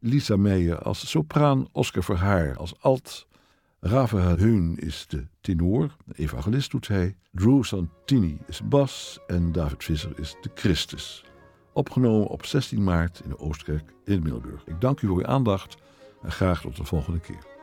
Lisa Meijer als sopraan, Oscar Verhaar als alt, Rafael Heun is de tenor, de evangelist doet hij, Drew Santini is bas en David Visser is de Christus. Opgenomen op 16 maart in de Oostkerk in Middelburg. Ik dank u voor uw aandacht en graag tot de volgende keer.